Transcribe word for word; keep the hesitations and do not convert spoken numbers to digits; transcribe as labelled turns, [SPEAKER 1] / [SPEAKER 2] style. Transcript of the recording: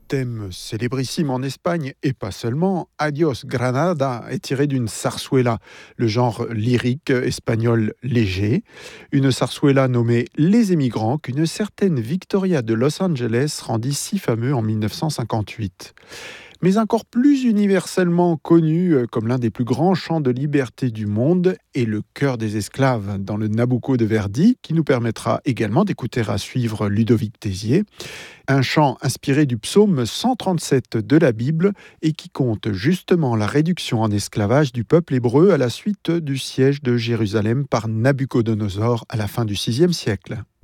[SPEAKER 1] thème célébrissime en Espagne, et pas seulement, Adiós Granada, est tiré d'une zarzuela, le genre lyrique espagnol léger. Une zarzuela nommée Les Émigrants, qu'une certaine Victoria de Los Angeles rendit si fameux en mille neuf cent cinquante-huit. Mais encore plus universellement connu euh, comme l'un des plus grands chants de liberté du monde est Le Cœur des esclaves dans le Nabucco de Verdi, qui nous permettra également d'écouter à suivre Ludovic Tézier, un chant inspiré du psaume cent trente-sept de la Bible et qui compte justement la réduction en esclavage du peuple hébreu à la suite du siège de Jérusalem par Nabuchodonosor à la fin du sixième siècle.